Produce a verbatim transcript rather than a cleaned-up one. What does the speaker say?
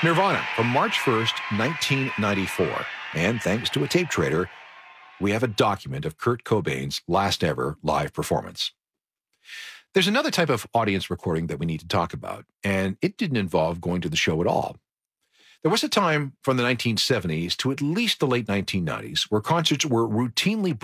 Nirvana from March first, nineteen ninety-four. And thanks to a tape trader, we have a document of Kurt Cobain's last ever live performance. There's another type of audience recording that we need to talk about, and it didn't involve going to the show at all. There was a time from the nineteen seventies to at least the late nineteen nineties where concerts were routinely